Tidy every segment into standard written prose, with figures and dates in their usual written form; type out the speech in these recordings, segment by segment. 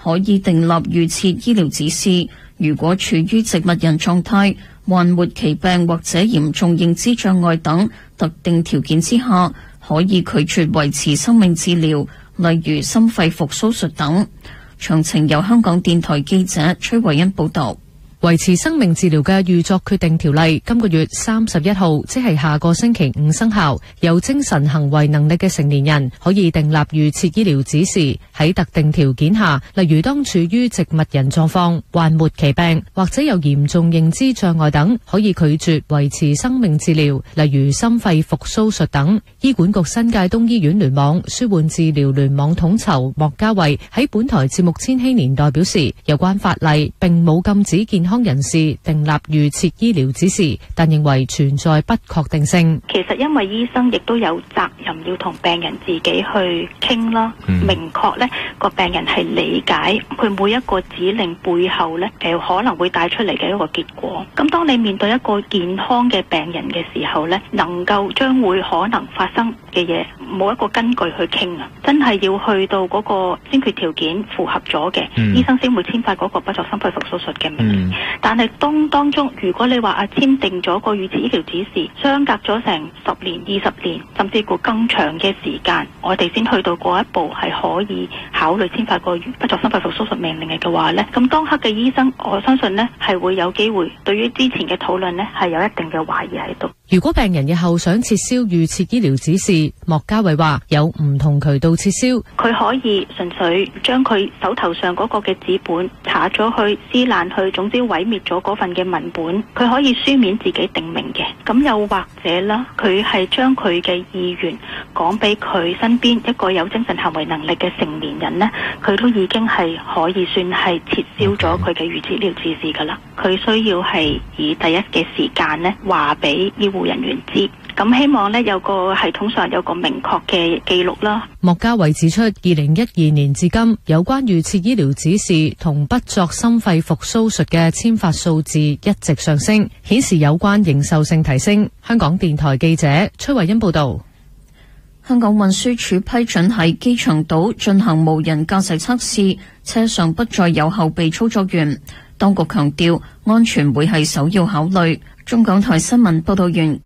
可以訂立預設醫療指示。如果處於植物人狀態、患末期病或者嚴重認知障礙等特定條件之下，可以拒絕維持生命治療，例如心肺復甦術等。詳情由香港電台記者崔慧欣報道。 維持生命治療嘅預作決定條例今個月31號，即係下個星期五生效。有精神行為能力嘅成年人可以訂立預設醫療指示，喺特定條件下，例如當處於植物人狀況、患末期病或者有嚴重認知障礙等，可以拒絕維持生命治療，例如心肺復甦術等。醫管局新界東醫院聯網舒緩治療聯網統籌莫家慧喺本台節目《千禧年代》表示，有關法例並冇禁止健康人士訂立預設醫療指示，但認為存在不確定性。 其實因為醫生亦都有責任要同病人自己去傾啦，明確呢個病人係理解佢每一個指令背後呢可能會帶出嚟嘅一個結果。咁當你面對一個健康嘅病人嘅時候呢，能夠將會可能發生嘅嘢冇一個根據去傾啊，真係要去到嗰個先決條件符合咗嘅，醫生先會簽發嗰個不作心肺復甦術嘅命令。但係當中，如果你話簽訂咗個預設醫療指示，相隔咗成10年、20年，甚至乎更長嘅時間，我哋先去到嗰一步係可以考慮簽發個不作心肺復甦術命令嘅話呢，咁當刻嘅醫生，我相信呢係會有機會對於之前嘅討論呢係有一定嘅懷疑喺度。 如果病人日後想撤銷預設醫療指示，莫家慧話有唔同渠道撤銷。 佢可以純粹將佢手頭上嗰個嘅紙本查咗去、撕爛去，總之毀滅咗嗰份嘅文本。佢可以書面自己定名嘅。咁又或者啦，佢係將佢嘅意願講俾佢身邊一個有精神行為能力嘅成年人呢，佢都已經係可以算係撤銷咗佢嘅預設醫療指示噶啦。佢需要係以第一嘅時間呢話俾醫護人員知。咁希望呢有個系統上有個明確嘅記錄啦。 莫家慧指出，2012年至今有關預設醫療指示同不作心肺復甦術嘅簽發數字一直上升，顯示有關認受性提升。香港電台記者崔慧欣報道。 香港運輸署批准喺機場島進行無人駕駛測試，車上不再有後備操作員。當局強調安全會係首要考慮。中港台新聞報道完。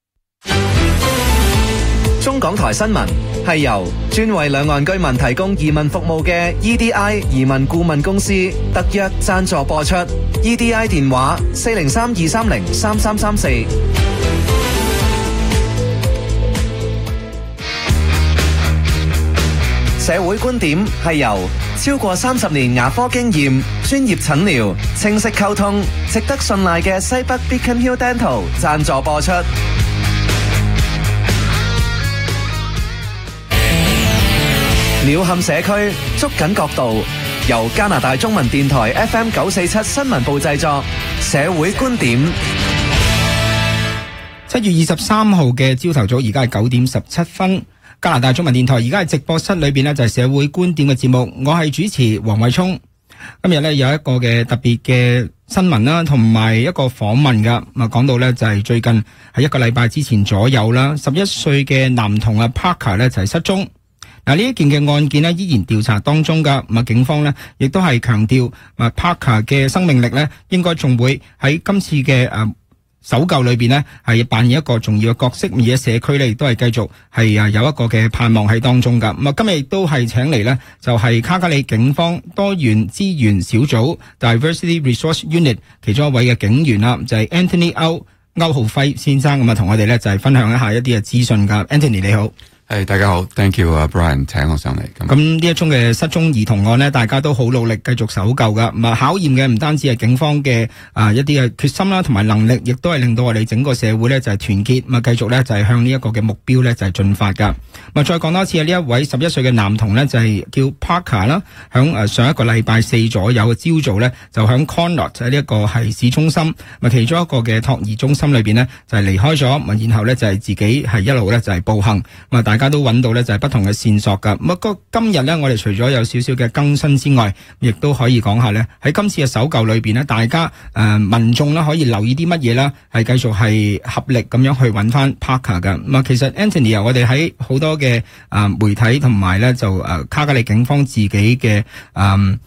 中港台新聞係由專為兩岸居民提供移民服務嘅 EDI 移民顧問公司特約贊助播出。EDI 電話403-230-3334。社會觀點係由超過30年牙科經驗、專業診療、清晰溝通、值得信賴嘅西北 Beacon Hill Dental 贊助播出。鳥瞰社區，捉緊角度，由加拿大中文電台 FM 947新聞部製作。社會觀點。 7月23號嘅朝頭早，而家係9點17分。加拿大中文電台而家係直播室裏邊呢，就係社會觀點嘅節目。我係主持黃偉聰。今日呢，有一個嘅特別嘅新聞啦，同埋一個訪問噶。講到呢，就係最近喺1個禮拜之前左右啦，11歲嘅男童Parker 呢就係失蹤。呢一件嘅案件呢，依然調查當中噶。警方呢亦都係強調Parker 嘅生命力呢應該仲會喺今次嘅搜救裏邊呢係扮演一個重要嘅角色，而喺社區呢亦都係繼續係有一個嘅盼望喺當中噶。今日亦都係請嚟呢，就係卡加里警方多元資源小組 Diversity Resource Unit 其中一位嘅警員啦，就係 Anthony 歐浩輝先生。咁同我哋呢就係分享一下一啲嘅資訊噶。Anthony 你好。 大家好 ，Thank you Brian 請我上嚟。 咁呢一宗嘅失蹤兒童案呢，大家都好努力繼續搜救噶。考驗嘅唔單止係警方嘅一啲嘅決心啦，同埋能力，亦都係令到我哋整個社會呢就係團結，繼續呢就係向呢一個嘅目標呢就係進發噶。再講多次，呢一位11歲嘅男童呢就係叫 Parker 啦，響上一個禮拜4左右嘅朝早呢，就響 Conrod 喺呢一個係市中心，其中一個嘅托兒中心裏邊呢，就係離開咗，然後呢就係自己係一路呢就係步行，大家都揾到呢就係不同嘅線索噶。今日呢，我哋除咗有少少嘅更新之外，亦都可以講下呢，喺今次嘅搜救裏邊呢，大家民眾啦可以留意啲乜嘢啦，係繼續係合力咁樣去揾翻 Parker 噶。其實 Anthony 我哋喺好多嘅媒體同埋呢就卡加里警方自己嘅